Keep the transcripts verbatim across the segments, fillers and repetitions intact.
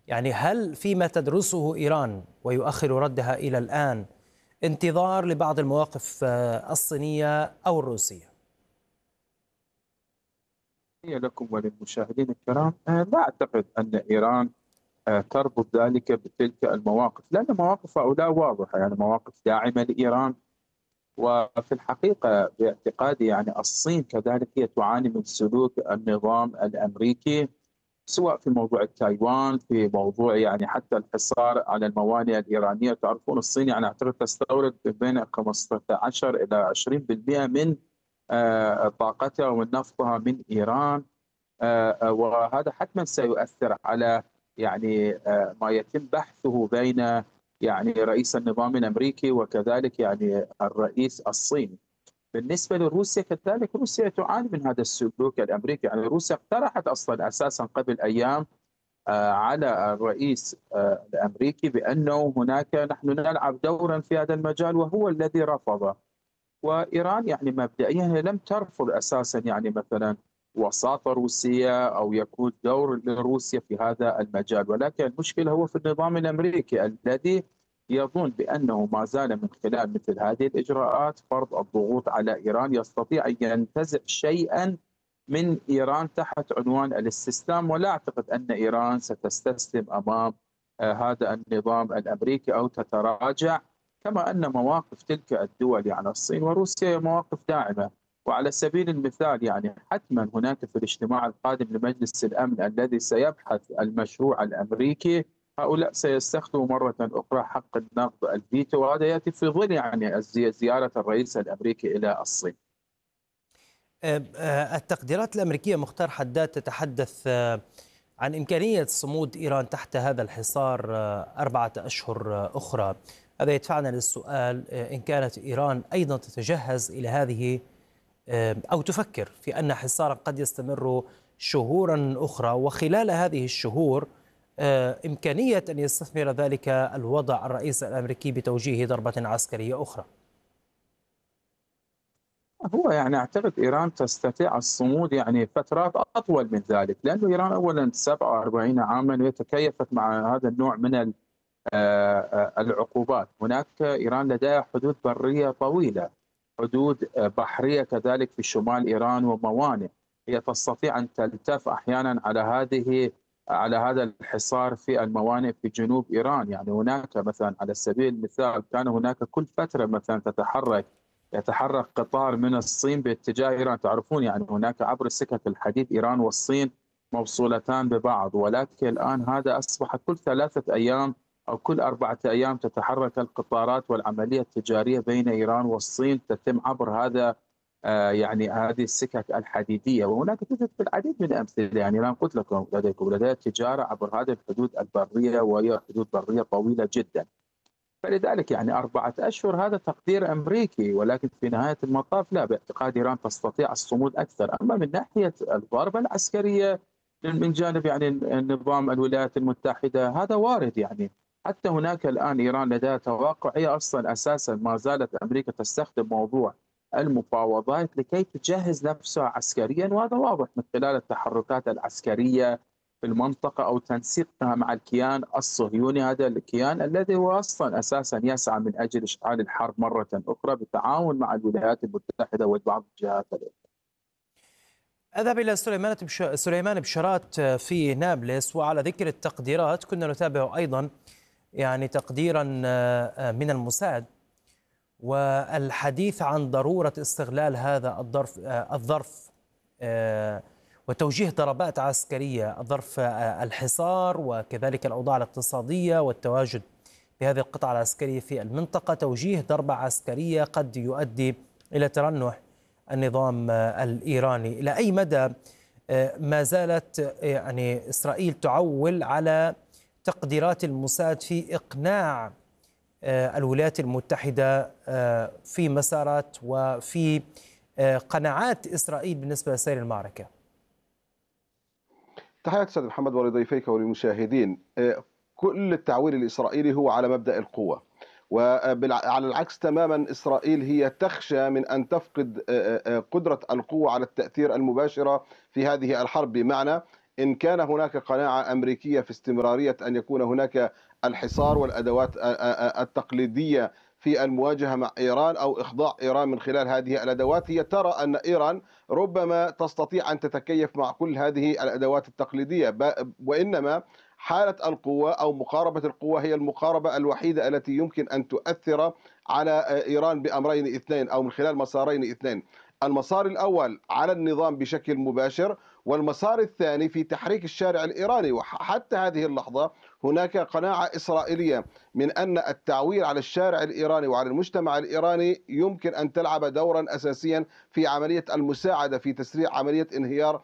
يعني هل فيما تدرسه إيران ويؤخر ردها إلى الآن انتظار لبعض المواقف الصينية أو الروسية؟ لكم وللمشاهدين الكرام، لا أعتقد أن إيران تربط ذلك بتلك المواقف، لأن مواقف هؤلاء واضحة، يعني مواقف داعمة لإيران. وفي الحقيقة باعتقادي يعني الصين كذلك هي تعاني من سلوك النظام الأمريكي، سواء في موضوع تايوان، في موضوع يعني حتى الحصار على الموانئ الإيرانية. تعرفون الصين يعني أعتقد تستورد بين خمسة عشر إلى عشرين بالمئة من آه، طاقتها ومن نفطها من إيران. آه، آه، وهذا حتما سيؤثر على يعني آه، ما يتم بحثه بين يعني رئيس النظام الامريكي وكذلك يعني الرئيس الصيني. بالنسبه لروسيا كذلك، روسيا تعاني من هذا السلوك الامريكي، يعني روسيا اقترحت اصلا اساسا قبل ايام آه، على الرئيس آه، الامريكي بانه هناك نحن نلعب دورا في هذا المجال، وهو الذي رفض. وايران يعني مبدئيا هي لم ترفض اساسا يعني مثلا وساطه روسيه او يكون دور لروسيا في هذا المجال، ولكن المشكله هو في النظام الامريكي الذي يظن بانه ما زال من خلال مثل هذه الاجراءات فرض الضغوط على ايران يستطيع ان ينتزع شيئا من ايران تحت عنوان الاستسلام. ولا اعتقد ان ايران ستستسلم امام آه، هذا النظام الامريكي او تتراجع، كما أن مواقف تلك الدول يعني الصين وروسيا مواقف داعمة. وعلى سبيل المثال يعني حتما هناك في الاجتماع القادم لمجلس الأمن الذي سيبحث المشروع الأمريكي، هؤلاء سيستخدموا مرة أخرى حق النقض الفيتو، وهذا يأتي في ظل يعني زيارة الرئيس الأمريكي إلى الصين. التقديرات الأمريكية مختار حداد تتحدث عن إمكانية صمود إيران تحت هذا الحصار أربعة أشهر أخرى. هذا يدفعنا للسؤال إن كانت إيران أيضا تتجهز إلى هذه أو تفكر في أن حصارا قد يستمر شهورا أخرى، وخلال هذه الشهور إمكانية أن يستثمر ذلك الوضع الرئيس الأمريكي بتوجيه ضربة عسكرية أخرى. هو يعني اعتقد ايران تستطيع الصمود يعني فترات اطول من ذلك، لانه ايران اولا سبعة وأربعين عاما وتكيفت مع هذا النوع من العقوبات. هناك ايران لديها حدود بريه طويله، حدود بحريه كذلك في شمال ايران وموانئ. هي تستطيع ان تلتف احيانا على هذه على هذا الحصار في الموانئ في جنوب ايران. يعني هناك مثلا على سبيل المثال كان هناك كل فتره مثلا تتحرك يتحرك قطار من الصين باتجاه ايران. تعرفون يعني هناك عبر سكك الحديد ايران والصين موصولتان ببعض، ولكن الان هذا اصبح كل ثلاثه ايام او كل اربعه ايام تتحرك القطارات، والعمليه التجاريه بين ايران والصين تتم عبر هذا آه يعني هذه السكك الحديديه. وهناك توجد العديد من الامثله، يعني الان قلت لكم لديكم لديها تجاره عبر هذه الحدود البريه، وهي حدود بريه طويله جدا. فلذلك يعني أربعة أشهر هذا تقدير أمريكي، ولكن في نهاية المطاف لا، باعتقاد إيران تستطيع الصمود أكثر. أما من ناحية الضربة العسكرية من جانب يعني النظام الولايات المتحدة هذا وارد. يعني حتى هناك الآن إيران لديها توقع، هي أصلا أساسا ما زالت أمريكا تستخدم موضوع المفاوضات لكي تجهز نفسها عسكريا، وهذا واضح من خلال التحركات العسكرية في المنطقة أو تنسيقها مع الكيان الصهيوني، هذا الكيان الذي هو أصلا أساسا يسعى من أجل إشعال الحرب مرة أخرى بالتعاون مع الولايات المتحدة وبعض الجهات الأخرى. أذهب إلى سليمان سليمان بشارات في نابلس. وعلى ذكر التقديرات كنا نتابع أيضا يعني تقديرا من الموساد والحديث عن ضرورة استغلال هذا الظرف الظرف وتوجيه ضربات عسكرية، ظرف الحصار وكذلك الأوضاع الاقتصادية والتواجد بهذه القطعة العسكرية في المنطقة، توجيه ضربة عسكرية قد يؤدي إلى ترنح النظام الإيراني. إلى أي مدى ما زالت يعني إسرائيل تعول على تقديرات الموساد في إقناع الولايات المتحدة في مسارات وفي قناعات إسرائيل بالنسبة لسير المعركة؟ تحياتي أستاذ محمد ولضيفيك وللمشاهدين. كل التعويل الإسرائيلي هو على مبدأ القوة، وعلى العكس تماما إسرائيل هي تخشى من أن تفقد قدرة القوة على التأثير المباشرة في هذه الحرب. بمعنى إن كان هناك قناعة أمريكية في استمرارية أن يكون هناك الحصار والأدوات التقليدية في المواجهة مع إيران أو إخضاع إيران من خلال هذه الأدوات، هي ترى أن إيران ربما تستطيع أن تتكيف مع كل هذه الأدوات التقليدية، وإنما حالة القوة أو مقاربة القوة هي المقاربة الوحيدة التي يمكن أن تؤثر على إيران بأمرين اثنين أو من خلال مسارين اثنين. المسار الأول على النظام بشكل مباشر، والمسار الثاني في تحريك الشارع الإيراني. وحتى هذه اللحظة هناك قناعة إسرائيلية من أن التعويل على الشارع الإيراني وعلى المجتمع الإيراني يمكن أن تلعب دورا أساسيا في عملية المساعدة في تسريع عملية انهيار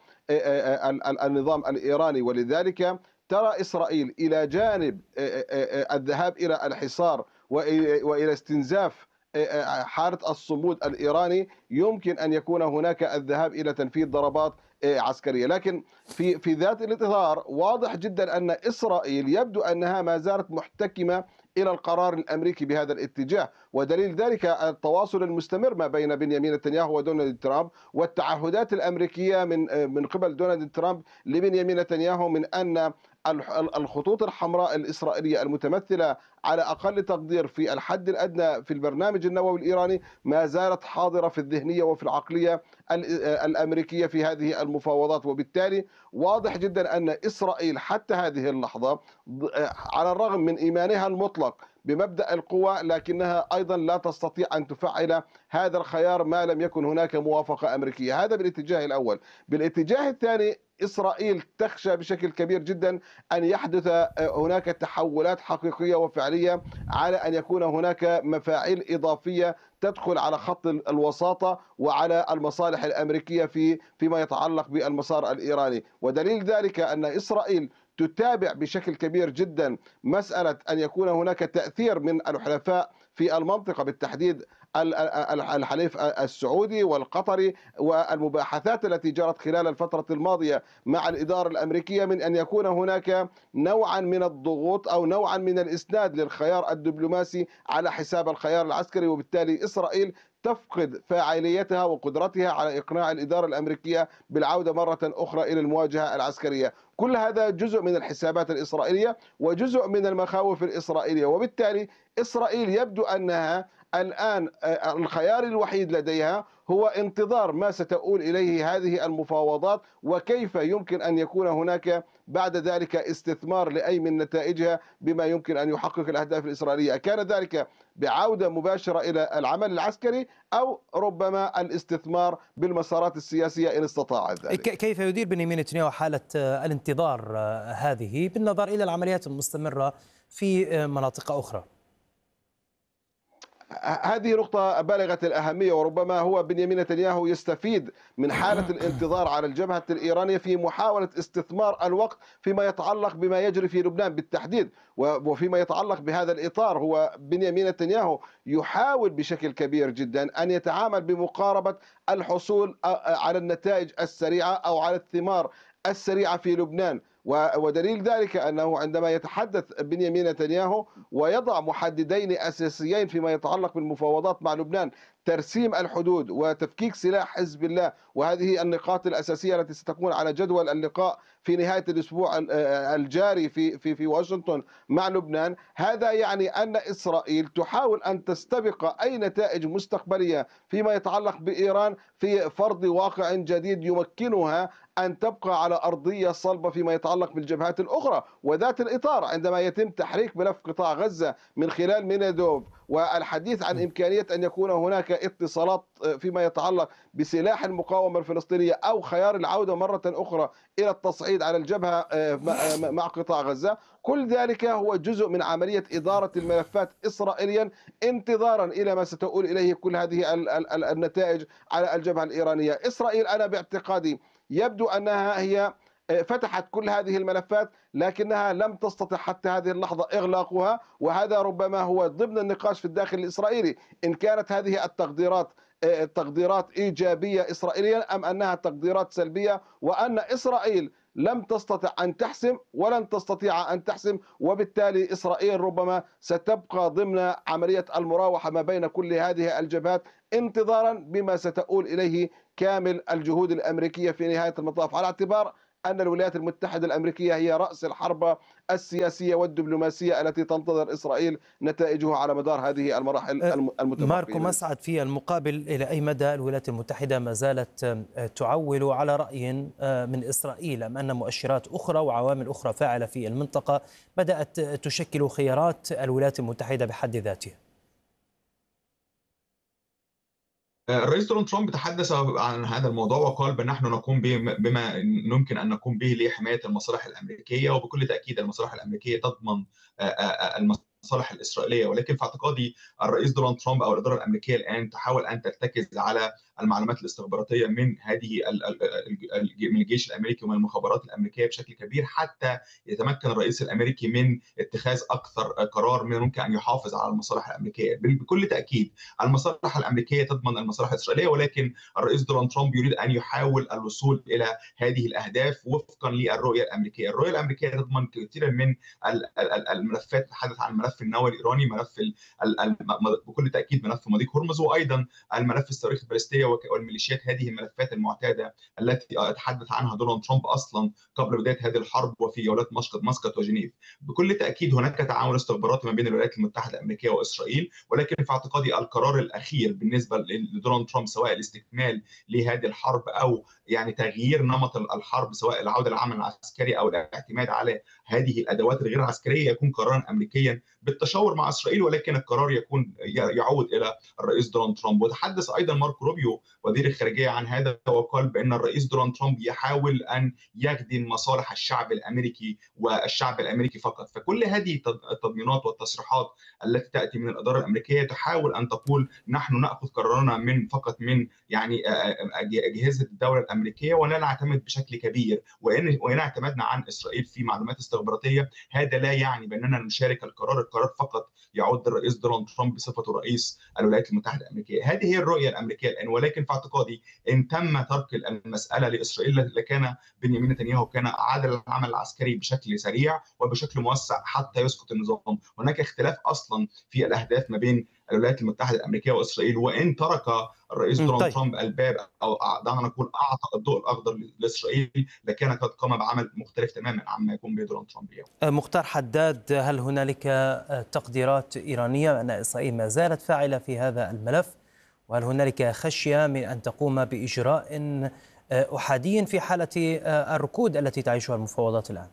النظام الإيراني. ولذلك ترى إسرائيل إلى جانب الذهاب إلى الحصار وإلى استنزاف حالة الصمود الإيراني، يمكن أن يكون هناك الذهاب إلى تنفيذ ضربات عسكرية. لكن في في ذات الإطار واضح جدا أن إسرائيل يبدو أنها ما زالت محتكمة إلى القرار الأمريكي بهذا الاتجاه، ودليل ذلك التواصل المستمر ما بين بنيامين نتنياهو ودونالد ترامب، والتعهدات الأمريكية من من قبل دونالد ترامب لبنيامين نتنياهو من أن الخطوط الحمراء الإسرائيلية المتمثلة على أقل تقدير في الحد الأدنى في البرنامج النووي الإيراني ما زالت حاضرة في الذهنية وفي العقلية الأمريكية في هذه المفاوضات. وبالتالي واضح جدا أن إسرائيل حتى هذه اللحظة على الرغم من إيمانها المطلق بمبدأ القوة، لكنها أيضا لا تستطيع أن تفعل هذا الخيار ما لم يكن هناك موافقة أمريكية. هذا بالاتجاه الأول. بالاتجاه الثاني، إسرائيل تخشى بشكل كبير جدا أن يحدث هناك تحولات حقيقية وفعلية على أن يكون هناك مفاعيل إضافية تدخل على خط الوساطة وعلى المصالح الأمريكية في فيما يتعلق بالمسار الإيراني. ودليل ذلك أن إسرائيل تتابع بشكل كبير جدا مسألة أن يكون هناك تأثير من الحلفاء في المنطقة، بالتحديد الحليف السعودي والقطري، والمباحثات التي جرت خلال الفترة الماضية مع الإدارة الأمريكية من أن يكون هناك نوعا من الضغوط أو نوعا من الإسناد للخيار الدبلوماسي على حساب الخيار العسكري. وبالتالي إسرائيل تفقد فاعليتها وقدرتها على إقناع الإدارة الأمريكية بالعودة مرة أخرى إلى المواجهة العسكرية. كل هذا جزء من الحسابات الإسرائيلية وجزء من المخاوف الإسرائيلية. وبالتالي إسرائيل يبدو أنها الآن الخيار الوحيد لديها هو انتظار ما ستؤول إليه هذه المفاوضات، وكيف يمكن أن يكون هناك بعد ذلك استثمار لأي من نتائجها بما يمكن أن يحقق الأهداف الإسرائيلية، كان ذلك بعودة مباشرة إلى العمل العسكري أو ربما الاستثمار بالمسارات السياسية إن استطاع ذلك. كيف يدير بنيامين نتنياهو حالة الانتظار هذه بالنظر إلى العمليات المستمرة في مناطق أخرى؟ هذه نقطة بالغة الأهمية، وربما هو بنيامين نتنياهو يستفيد من حالة الانتظار على الجبهة الإيرانية في محاولة استثمار الوقت فيما يتعلق بما يجري في لبنان بالتحديد. وفيما يتعلق بهذا الإطار، هو بنيامين نتنياهو يحاول بشكل كبير جدا أن يتعامل بمقاربة الحصول على النتائج السريعة أو على الثمار السريعة في لبنان. ودليل ذلك أنه عندما يتحدث بنيامين نتنياهو ويضع محددين أساسيين فيما يتعلق بالمفاوضات مع لبنان: ترسيم الحدود وتفكيك سلاح حزب الله، وهذه النقاط الأساسية التي ستكون على جدول اللقاء في نهاية الأسبوع الجاري في في في واشنطن مع لبنان. هذا يعني أن إسرائيل تحاول أن تستبق أي نتائج مستقبلية فيما يتعلق بإيران في فرض واقع جديد يمكنها أن تبقى على أرضية صلبة فيما يتعلق بالجبهات الأخرى. وذات الإطار عندما يتم تحريك ملف قطاع غزة من خلال مينادوف والحديث عن إمكانية أن يكون هناك اتصالات فيما يتعلق بسلاح المقاومة الفلسطينية أو خيار العودة مرة أخرى إلى التصعيد على الجبهة مع قطاع غزة، كل ذلك هو جزء من عملية إدارة الملفات إسرائيليا انتظارا إلى ما ستؤول إليه كل هذه النتائج على الجبهة الإيرانية. إسرائيل أنا باعتقادي يبدو أنها هي فتحت كل هذه الملفات، لكنها لم تستطع حتى هذه اللحظة إغلاقها، وهذا ربما هو ضمن النقاش في الداخل الإسرائيلي: إن كانت هذه التقديرات تقديرات إيجابية إسرائيليا أم أنها تقديرات سلبية، وأن إسرائيل لم تستطع أن تحسم ولن تستطيع أن تحسم. وبالتالي إسرائيل ربما ستبقى ضمن عملية المراوحة ما بين كل هذه الجبهات انتظارا بما ستؤول إليه كامل الجهود الأمريكية في نهاية المطاف، على اعتبار أن الولايات المتحدة الأمريكية هي رأس الحرب السياسية والدبلوماسية التي تنتظر إسرائيل نتائجها على مدار هذه المراحل أه، الم- ماركو المتبقية. مسعد، في المقابل إلى أي مدى الولايات المتحدة ما زالت أه، تعول على رأي أه، من إسرائيل، أم أن مؤشرات أخرى وعوامل أخرى فاعلة في المنطقة بدأت تشكل خيارات الولايات المتحدة بحد ذاتها؟ الرئيس دونالد ترامب تحدث عن هذا الموضوع وقال بنحن نقوم به بما يمكن ان نقوم به لحمايه المصالح الامريكيه، وبكل تاكيد المصالح الامريكيه تضمن المصالح الاسرائيليه، ولكن في اعتقادي الرئيس دونالد ترامب او الاداره الامريكيه الان تحاول ان ترتكز على المعلومات الاستخباراتيه من هذه من الجيش الامريكي ومن المخابرات الامريكيه بشكل كبير، حتى يتمكن الرئيس الامريكي من اتخاذ اكثر قرار من ممكن ان يحافظ على المصالح الامريكيه. بكل تاكيد المصالح الامريكيه تضمن المصالح الاسرائيليه، ولكن الرئيس دونالد ترامب يريد ان يحاول الوصول الى هذه الاهداف وفقا للرؤيه الامريكيه. الرؤيه الامريكيه تضمن كثيرا من الملفات، نتحدث عن الملف النووي الايراني، ملف بكل تاكيد ملف مضيق هرمز، وايضا الملف الصواريخ البالستيه والميليشيات، هذه الملفات المعتاده التي تحدث عنها دونالد ترامب اصلا قبل بدايه هذه الحرب وفي جولات مسقط مسقط وجنيف. بكل تاكيد هناك تعاون استخباراتي ما بين الولايات المتحده الامريكيه واسرائيل، ولكن في اعتقادي القرار الاخير بالنسبه لدونالد ترامب سواء الاستكمال لهذه الحرب او يعني تغيير نمط الحرب، سواء العوده للعمل العسكري او الاعتماد على هذه الادوات الغير عسكريه، يكون قرارا امريكيا بالتشاور مع اسرائيل، ولكن القرار يكون يعود الى الرئيس دونالد ترامب. وتحدث ايضا ماركو روبيو وزير الخارجيه عن هذا، وقال بان الرئيس دونالد ترامب يحاول ان يخدم مصالح الشعب الامريكي والشعب الامريكي فقط. فكل هذه التضمينات والتصريحات التي تاتي من الاداره الامريكيه تحاول ان تقول نحن ناخذ قرارنا من فقط من يعني اجهزه الدوله الامريكيه، ولا نعتمد بشكل كبير، وان وان اعتمدنا عن اسرائيل في معلومات استخباراتيه هذا لا يعني باننا نشارك القرار، القرار فقط يعود للرئيس دونالد ترامب بصفته رئيس الولايات المتحده الامريكيه. هذه هي الرؤيه الامريكيه الان، ولكن في اعتقادي ان تم ترك المساله لاسرائيل لكان بنيامين نتنياهو كان اعاد العمل العسكري بشكل سريع وبشكل موسع حتى يسقط النظام. هناك اختلاف اصلا في الاهداف ما بين الولايات المتحده الامريكيه واسرائيل، وان ترك الرئيس دونالد طيب. ترامب الباب او دعنا نقول اعطى الضوء الاخضر لاسرائيل لكان قد قام بعمل مختلف تماما عما يقوم به دونالد ترامب اليوم. مختار حداد، هل هنالك تقديرات ايرانيه ان اسرائيل ما زالت فاعله في هذا الملف؟ وهل هنالك خشيه من ان تقوم باجراء احادي في حاله الركود التي تعيشها المفاوضات الان؟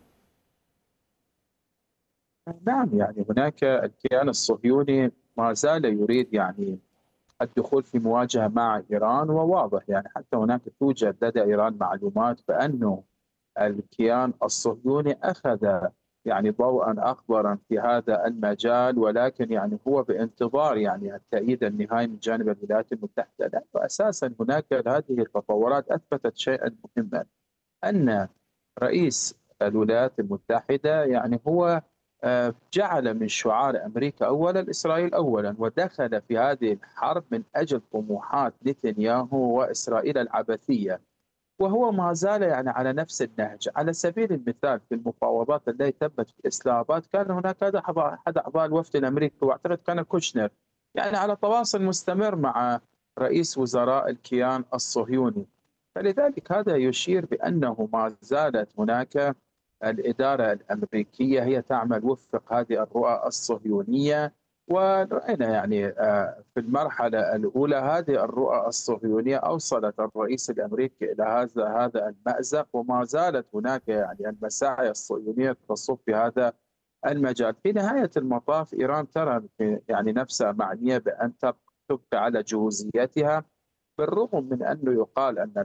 نعم، يعني هناك الكيان الصهيوني ما زال يريد يعني الدخول في مواجهة مع إيران، وواضح يعني حتى هناك توجد لدى إيران معلومات بأنه الكيان الصهيوني أخذ يعني ضوءا أخضرا في هذا المجال، ولكن يعني هو بانتظار يعني التأييد النهائي من جانب الولايات المتحدة، لأنه أساسا هناك هذه التطورات أثبتت شيئا مهما، أن رئيس الولايات المتحدة يعني هو جعل من شعار أمريكا أولا إسرائيل أولا، ودخل في هذه الحرب من أجل طموحات نتنياهو وإسرائيل العبثية، وهو ما زال يعني على نفس النهج. على سبيل المثال في المفاوضات التي تمت في الإسلام آباد كان هناك أحد أعضاء الوفد الأمريكي واعتقد كان كوشنر يعني على تواصل مستمر مع رئيس وزراء الكيان الصهيوني، فلذلك هذا يشير بأنه ما زالت هناك الإدارة الأمريكية هي تعمل وفق هذه الرؤى الصهيونية. ورأينا يعني في المرحلة الأولى هذه الرؤى الصهيونية أوصلت الرئيس الأمريكي إلى هذا هذا المأزق، وما زالت هناك يعني المساعي الصهيونية تصب في هذا المجال. في نهاية المطاف إيران ترى يعني نفسها معنية بأن تبقى على جهوزيتها، بالرغم من أنه يقال أن